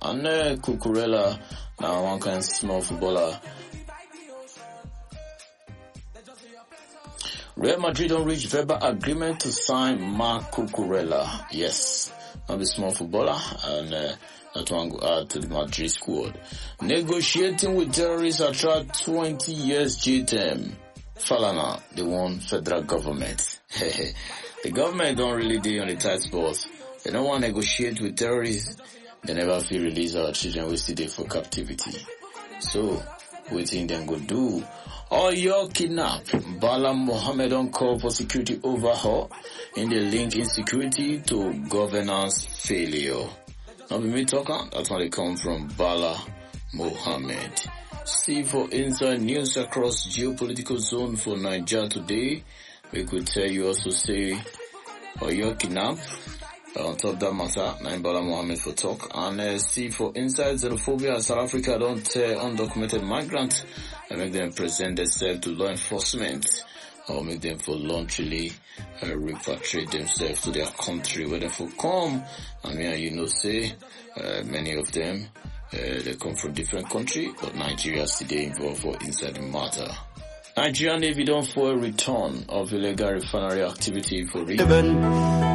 And Cucurella, now one kind of small footballer. Real Madrid don't reach verbal agreement to sign Marc Cucurella. Yes, not a small footballer, and that one go add to the Madrid squad. Negotiating with terrorists attract 20 years jail term. Falana, they want federal government. The government don't really deal on the tight spots. They don't want to negotiate with terrorists. They never feel release our children we still there for captivity. So, waiting them go do. Oyo kidnap. Bala Mohammed on call for security overhaul in the link insecurity to governance failure. Now be me talking, that's why they come from Bala Mohammed. See for inside news across geopolitical zone for Nigeria today. We could tell you also say Oyo kidnap. On top that matter, Bala Mohammed for talk. And see for inside xenophobia, South Africa don't tear undocumented migrants and make them present themselves to law enforcement or make them voluntarily repatriate themselves to their country where they for come. And say many of them they come from different countries, but Nigeria still they involved for inside the matter. Nigerian Navy don't for a return of illegal refinery activity for